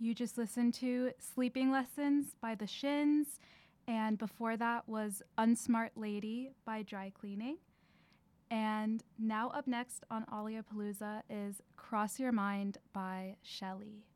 You just listened to Sleeping Lessons by The Shins, and before that was Unsmart Lady by Dry Cleaning. And now up next on Aliapalooza is Cross Your Mind by Shelley.